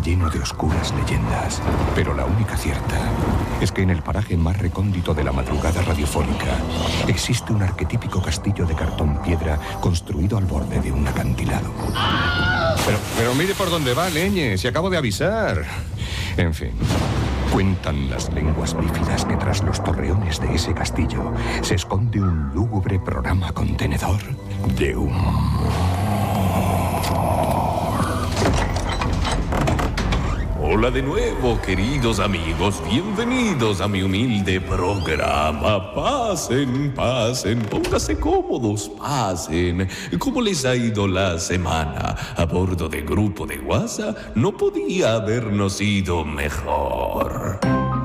lleno de oscuras leyendas, pero la única cierta es que en el paraje más recóndito de la madrugada radiofónica existe un arquetípico castillo de cartón piedra construido al borde de un acantilado. Pero mire por dónde va, leñe, si acabo de avisar. En fin, cuentan las lenguas bífidas que tras los torreones de ese castillo se esconde un lúgubre programa contenedor de humor. Hola de nuevo, queridos amigos. Bienvenidos a mi humilde programa. Pasen, pasen, pónganse cómodos, pasen. ¿Cómo les ha ido la semana? A bordo de Grupo de WhatsApp no podía habernos ido mejor.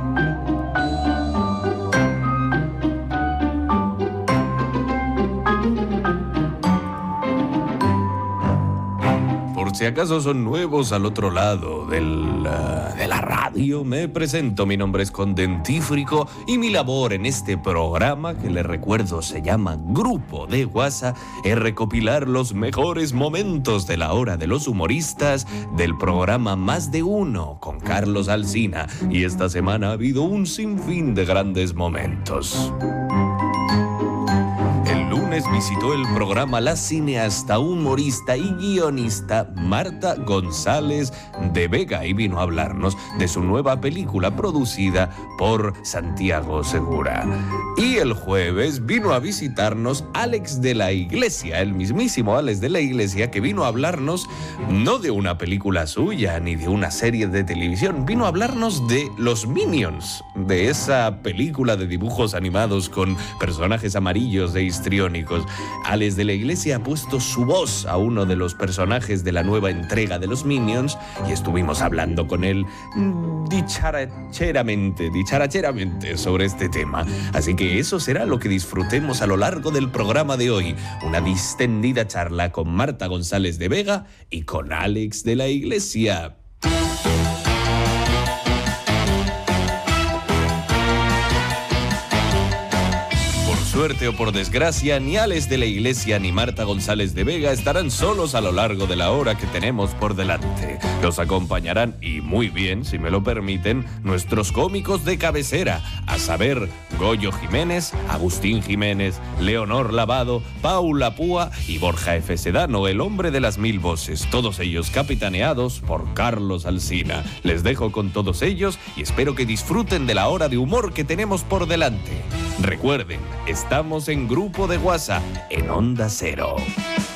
Si acaso son nuevos al otro lado de la radio, me presento. Mi nombre es Condentífrico y mi labor en este programa, que les recuerdo se llama Grupo de WhatsApp, es recopilar los mejores momentos de la hora de los humoristas del programa Más de Uno con Carlos Alsina. Y esta semana ha habido un sinfín de grandes momentos. Visitó el programa la cineasta, humorista y guionista Marta González de Vega y vino a hablarnos de su nueva película producida por Santiago Segura. Y el jueves vino a visitarnos Alex de la Iglesia, el mismísimo Alex de la Iglesia, que vino a hablarnos no de una película suya ni de una serie de televisión, vino a hablarnos de los Minions, de esa película de dibujos animados con personajes amarillos e histriónicos. Alex de la Iglesia ha puesto su voz a uno de los personajes de la nueva entrega de los Minions y estuvimos hablando con él dicharacheramente sobre este tema. Así que eso será lo que disfrutemos a lo largo del programa de hoy. Una distendida charla con Marta González de Vega y con Alex de la Iglesia. Suerte o por desgracia, ni Alex de la Iglesia ni Marta González de Vega estarán solos a lo largo de la hora que tenemos por delante. Los acompañarán, y muy bien, si me lo permiten, nuestros cómicos de cabecera, a saber, Goyo Jiménez, Agustín Jiménez, Leonor Lavado, Paula Púa y Borja F. Sedano, el hombre de las 1000 voces, todos ellos capitaneados por Carlos Alsina. Les dejo con todos ellos y espero que disfruten de la hora de humor que tenemos por delante. Recuerden, estamos en Grupo de WhatsApp en Onda Cero.